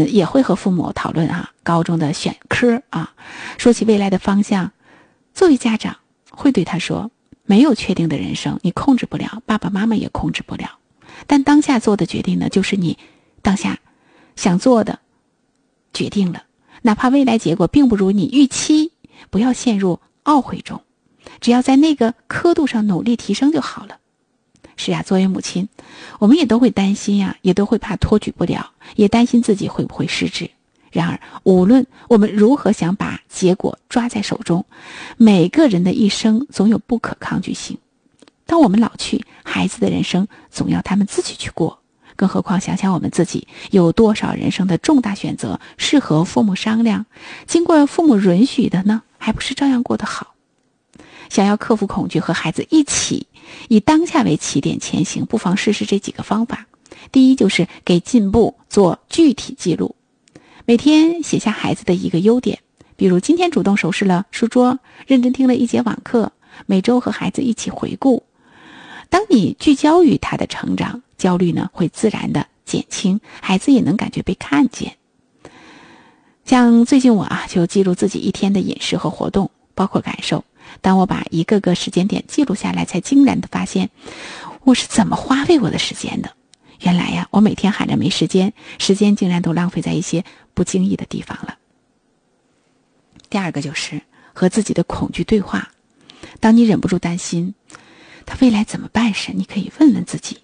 们也会和父母讨论高中的选科说起未来的方向，作为家长会对他说，没有确定的人生，你控制不了，爸爸妈妈也控制不了，但当下做的决定呢，就是你当下想做的决定了，哪怕未来结果并不如你预期，不要陷入懊悔中，只要在那个刻度上努力提升就好了。是作为母亲，我们也都会担心也都会怕托举不了，也担心自己会不会失职。然而无论我们如何想把结果抓在手中，每个人的一生总有不可抗拒性。当我们老去，孩子的人生总要他们自己去过，更何况想想我们自己，有多少人生的重大选择是和父母商量，经过父母允许的呢，还不是照样过得好。想要克服恐惧，和孩子一起以当下为起点前行，不妨试试这几个方法。第一，就是给进步做具体记录，每天写下孩子的一个优点，比如今天主动收拾了书桌，认真听了一节网课，每周和孩子一起回顾。当你聚焦于他的成长，焦虑呢会自然的减轻，孩子也能感觉被看见。像最近我就记录自己一天的饮食和活动，包括感受。当我把一个个时间点记录下来，才惊然的发现我是怎么花费我的时间的。原来我每天喊着没时间，时间竟然都浪费在一些不经意的地方了。第二个就是和自己的恐惧对话。当你忍不住担心他未来怎么办时，你可以问问自己，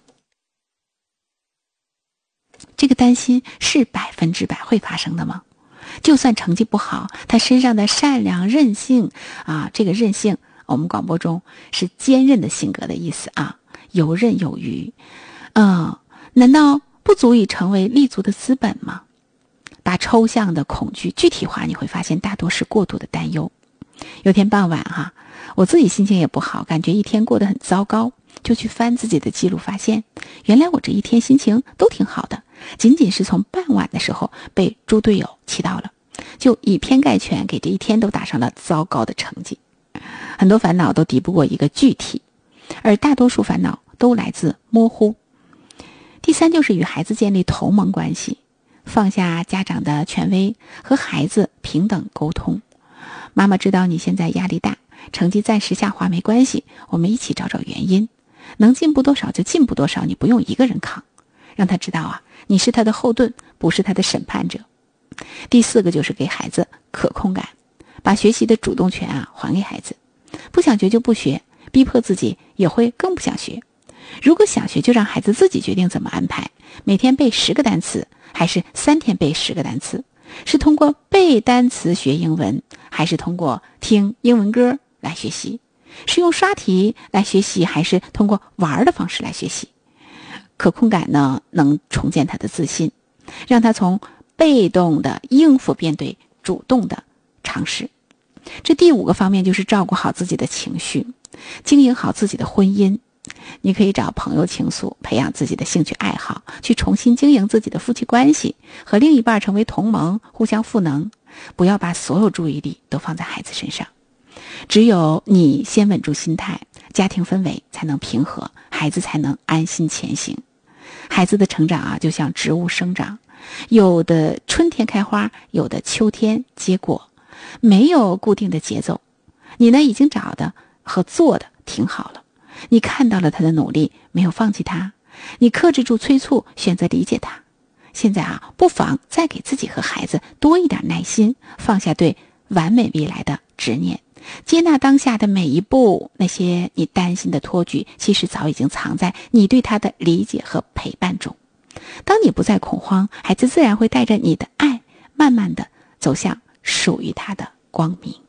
这个担心是100%会发生的吗？就算成绩不好，他身上的善良韧性这个韧性我们广播中是坚韧的性格的意思游刃有余难道不足以成为立足的资本吗？把抽象的恐惧具体化，你会发现大多是过度的担忧。有天傍晚我自己心情也不好，感觉一天过得很糟糕，就去翻自己的记录，发现原来我这一天心情都挺好的，仅仅是从傍晚的时候被猪队友气到了，就以偏概全，给这一天都打上了糟糕的成绩。很多烦恼都敌不过一个具体，而大多数烦恼都来自模糊。第三，就是与孩子建立同盟关系，放下家长的权威，和孩子平等沟通。妈妈知道你现在压力大，成绩暂时下滑没关系，我们一起找找原因，能进步多少就进步多少，你不用一个人扛。让他知道你是他的后盾，不是他的审判者。第四个就是给孩子可控感，把学习的主动权还给孩子。不想学就不学，逼迫自己也会更不想学。如果想学，就让孩子自己决定怎么安排，每天背10个单词，还是3天背10个单词？是通过背单词学英文，还是通过听英文歌来学习？是用刷题来学习，还是通过玩的方式来学习？可控感呢，能重建他的自信，让他从被动的应付变对主动的尝试。这第5个方面就是照顾好自己的情绪，经营好自己的婚姻。你可以找朋友倾诉，培养自己的兴趣爱好，去重新经营自己的夫妻关系，和另一半成为同盟，互相赋能。不要把所有注意力都放在孩子身上。只有你先稳住心态，家庭氛围才能平和，孩子才能安心前行。孩子的成长就像植物生长，有的春天开花，有的秋天结果，没有固定的节奏。你呢，已经找的和做的挺好了，你看到了他的努力，没有放弃他，你克制住催促，选择理解他。现在不妨再给自己和孩子多一点耐心，放下对完美未来的执念，接纳当下的每一步。那些你担心的托举，其实早已经藏在你对他的理解和陪伴中。当你不再恐慌，孩子自然会带着你的爱，慢慢的走向属于他的光明。